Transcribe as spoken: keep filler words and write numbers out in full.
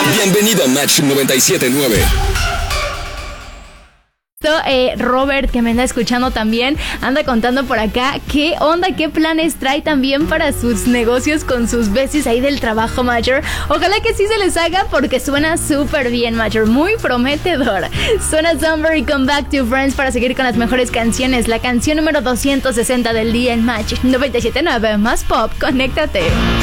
Bienvenido a Match noventa y siete punto nueve. Eh, Robert, que me anda escuchando también, anda contando por acá qué onda, qué planes trae también para sus negocios con sus besties ahí del trabajo, Major. Ojalá que sí se les haga porque suena súper bien, Major, muy prometedor. Suena Summer y Come Back to Friends para seguir con las mejores canciones. La canción número doscientos sesenta del día en Match noventa y siete punto nueve, más pop, conéctate.